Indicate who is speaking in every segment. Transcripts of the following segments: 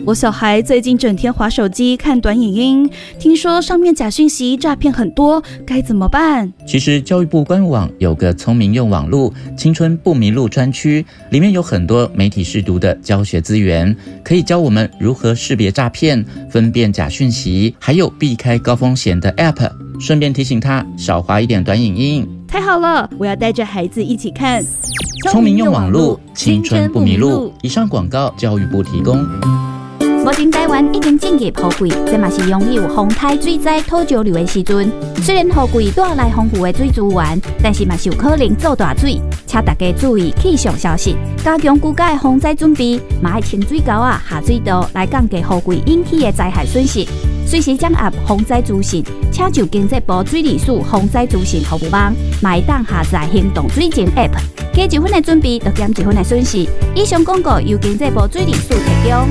Speaker 1: 我小孩最近整天滑手机看短影音，听说上面假讯息诈骗很多，该怎么办？
Speaker 2: 其实教育部官网有个聪明用网路青春不迷路专区，里面有很多媒体识读的教学资源，可以教我们如何识别诈骗、分辨假讯息，还有避开高风险的 App。顺便提醒他少滑一点短影音。
Speaker 1: 太好了，我要带着孩子一起看。
Speaker 2: 聪明用网路，青春不迷路。以上广告，教育部提供。
Speaker 3: 目前台湾已经进入雨季，这嘛是拥有风台水灾土石流的时阵。虽然雨季带来丰富的水资源，但是嘛是有可能造大水，请大家注意气象消息，加强居家的防灾准备，嘛要清水沟下水道来降低雨季引起的灾害损失。随时掌握防灾资讯，请就经济部水利署防灾资讯服务网，嘛会当下载行动水情 App， 加1分的准备，就减1分的损失。以上广告由经济部水利署提供。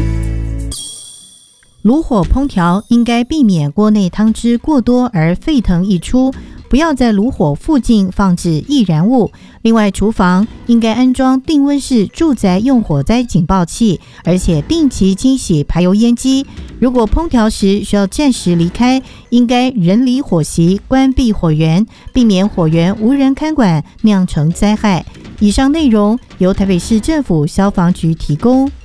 Speaker 4: 炉火烹调应该避免锅内汤汁过多而沸腾溢出，不要在炉火附近放置易燃物。另外，厨房应该安装定温式住宅用火灾警报器，而且定期清洗排油烟机。如果烹调时需要暂时离开，应该人离火席，关闭火源，避免火源无人看管，酿成灾害。以上内容由台北市政府消防局提供。